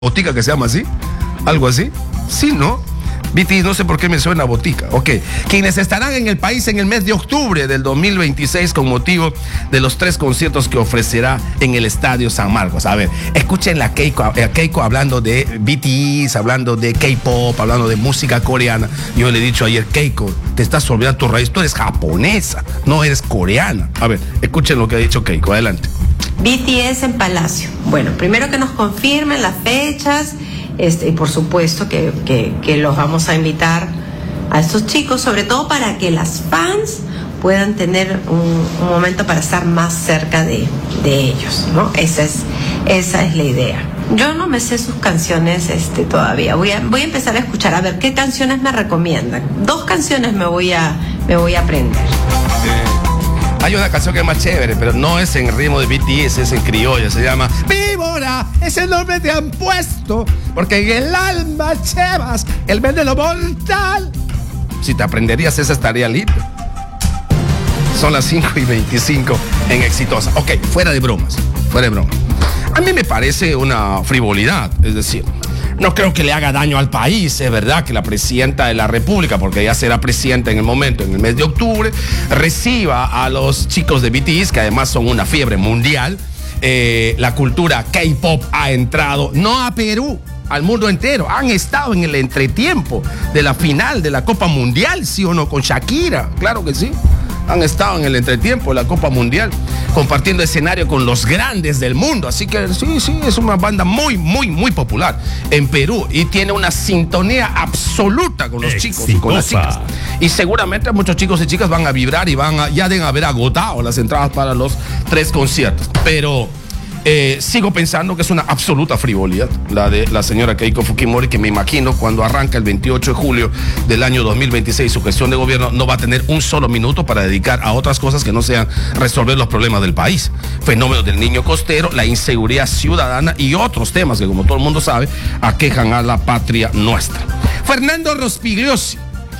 botica que se llama así, algo así, sí, ¿no? BTS, no sé por qué me suena botica. Ok, quienes estarán en el país en el mes de octubre del 2026 con motivo de los 3 conciertos que ofrecerá en el Estadio San Marcos. A ver, escuchen a Keiko hablando de BTS, hablando de K-pop, hablando de música coreana. Yo le he dicho ayer, Keiko, te estás olvidando tu raíz, tú eres japonesa, no eres coreana. A ver, escuchen lo que ha dicho Keiko, adelante. BTS en Palacio. Bueno, primero que nos confirmen las fechas, y por supuesto que los vamos a invitar a estos chicos, sobre todo para que las fans puedan tener un momento para estar más cerca de ellos, ¿no? Esa es la idea. Yo no me sé sus canciones todavía. Voy a empezar a escuchar, a ver qué canciones me recomiendan. 2 canciones me voy a aprender. Hay una canción que es más chévere, pero no es en ritmo de BTS, es en criolla, se llama Víbora, ese nombre te han puesto, porque en el alma llevas el veneno mortal. Si te aprenderías esa estaría lindo. Son las 5:25 en Exitosa. Ok, fuera de bromas. A mí me parece una frivolidad, es decir, no creo que le haga daño al país, es verdad que la presidenta de la República, porque ella será presidenta en el mes de octubre, reciba a los chicos de BTS, que además son una fiebre mundial. La cultura K-pop ha entrado, no a Perú, al mundo entero. Han estado en el entretiempo de la final de la Copa Mundial, ¿sí o no? Con Shakira, claro que sí. Han estado en el entretiempo de la Copa Mundial, compartiendo escenario con los grandes del mundo. Así que sí, es una banda muy popular en Perú y tiene una sintonía absoluta con los chicos y con las chicas. Y seguramente muchos chicos y chicas van a vibrar y ya deben haber agotado las entradas para los 3 conciertos. Pero sigo pensando que es una absoluta frivolidad la de la señora Keiko Fujimori, que me imagino cuando arranca el 28 de julio del año 2026 su gestión de gobierno no va a tener un solo minuto para dedicar a otras cosas que no sean resolver los problemas del país. Fenómenos del niño costero, la inseguridad ciudadana y otros temas que, como todo el mundo sabe, aquejan a la patria nuestra. Fernando Rospigliosi,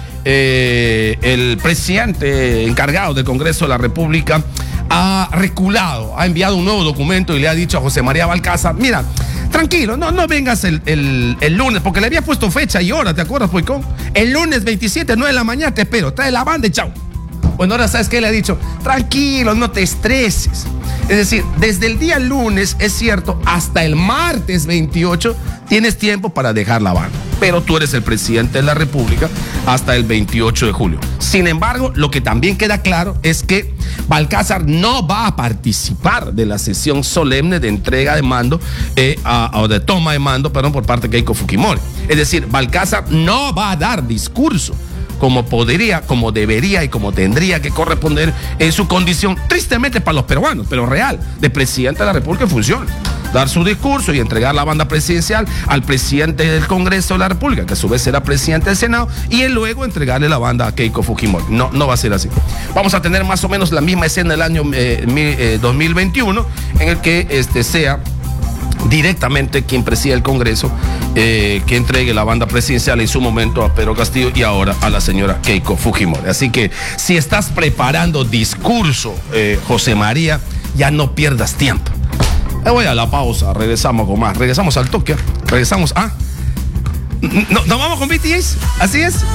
el presidente encargado del Congreso de la República, ha reculado, ha enviado un nuevo documento y le ha dicho a José María Balcázar: mira, tranquilo, no vengas el lunes, porque le había puesto fecha y hora, ¿te acuerdas, Poicón? El lunes 27, 9 de la mañana te espero, trae la banda y chao. Bueno, ahora ¿sabes qué? Le ha dicho: tranquilo, no te estreses. Es decir, desde el día lunes, es cierto, hasta el martes 28 tienes tiempo para dejar la banda, pero tú eres el presidente de la República hasta el 28 de julio. Sin embargo, lo que también queda claro es que Balcázar no va a participar de la sesión solemne de entrega de mando o de toma de mando, perdón, por parte de Keiko Fujimori. Es decir, Balcázar no va a dar discurso como podría, como debería y como tendría que corresponder en su condición, tristemente para los peruanos, pero real, de presidente de la República. Funciona dar su discurso y entregar la banda presidencial al presidente del Congreso de la República, que a su vez será presidente del Senado, y él luego entregarle la banda a Keiko Fujimori. No va a ser así. Vamos a tener más o menos la misma escena del año 2021, en el que sea directamente quien presida el Congreso, que entregue la banda presidencial en su momento a Pedro Castillo y ahora a la señora Keiko Fujimori. Así que si estás preparando discurso, José María, ya no pierdas tiempo. Voy a la pausa, regresamos con más, regresamos al toque, regresamos a... ¿Nos vamos con BTS? ¿Así es?